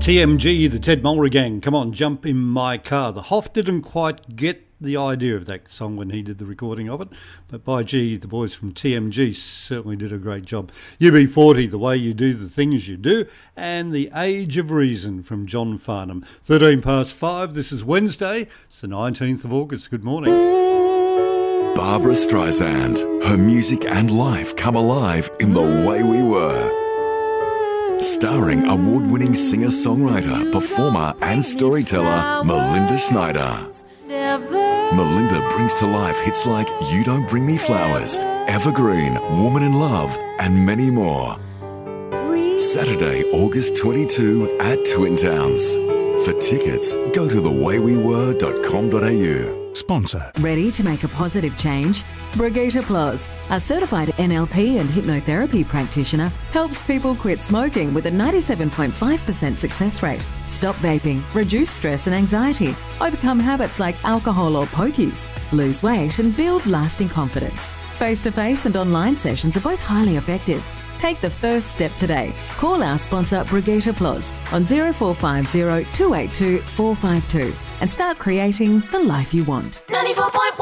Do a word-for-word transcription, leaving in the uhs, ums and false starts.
T M G, the Ted Mulry Gang, Come On, Jump in My Car. The Hoff didn't quite get the idea of that song when he did the recording of it, but by gee, the boys from T M G certainly did a great job. U B forty, The Way You Do the Things You Do, and The Age of Reason from John Farnham. thirteen past five, this is Wednesday, it's the nineteenth of August. Good morning. Barbara Streisand, her music and life come alive in The Way We Were. Starring award-winning singer-songwriter, performer and storyteller Melinda Schneider. Melinda brings to life hits like You Don't Bring Me Flowers, Evergreen, Woman in Love, and many more. Saturday, August twenty-second at Twin Towns. For tickets, go to the way we were dot com dot a u. Sponsor. Ready to make a positive change? Brigitte Ploz, a certified N L P and hypnotherapy practitioner, helps people quit smoking with a ninety-seven point five percent success rate. Stop vaping, reduce stress and anxiety, overcome habits like alcohol or pokies, lose weight and build lasting confidence. Face-to-face and online sessions are both highly effective. Take the first step today. Call our sponsor Brigitte Ploz on zero four five zero, two eight two, four five two and start creating the life you want. ninety-four point one